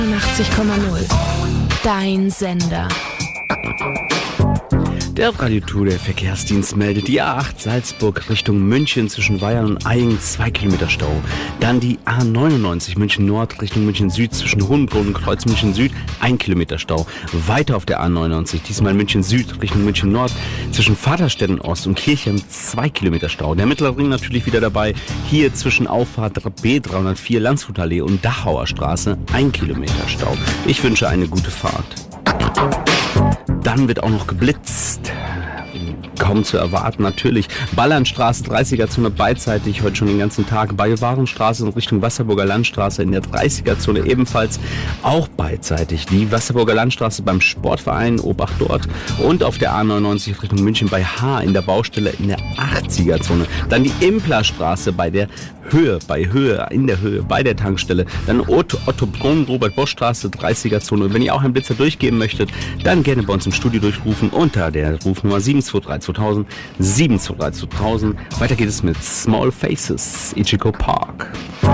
89,0. Dein Sender. Der Radio-Tour, der Verkehrsdienst meldet die A8 Salzburg Richtung München zwischen Weyern und Aigen 2 Kilometer Stau. Dann die A99 München Nord Richtung München Süd zwischen Hohenbrunn und Kreuz München Süd 1 Kilometer Stau. Weiter auf der A99, diesmal München Süd Richtung München Nord zwischen Vaterstetten Ost und Kirchheim 2 Kilometer Stau. Der Mittlere Ring natürlich wieder dabei. Hier zwischen Auffahrt B304 Landshutallee und Dachauer Straße 1 Kilometer Stau. Ich wünsche eine gute Fahrt. Dann wird auch noch geblitzt. Kaum zu erwarten, natürlich. Ballernstraße, 30er-Zone beidseitig, heute schon den ganzen Tag. Bayewarenstraße in Richtung Wasserburger Landstraße in der 30er-Zone ebenfalls auch beidseitig. Die Wasserburger Landstraße beim Sportverein, Obacht dort. Und auf der A99 Richtung München bei H in der Baustelle in der 80er-Zone. Dann die Implerstraße bei der Höhe, in der Höhe, bei der Tankstelle. Dann Otto Brunn, Robert-Bosch-Straße, 30er-Zone. Und wenn ihr auch einen Blitzer durchgeben möchtet, dann gerne bei uns im Studio durchrufen unter der Rufnummer 723 2000, 723 2000. Weiter geht es mit Small Faces, Ichigo Park.